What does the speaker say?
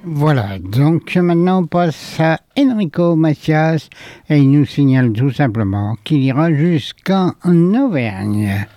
Voilà, donc maintenant on passe à Enrico Macias et il nous signale tout simplement qu'il ira jusqu'en Auvergne.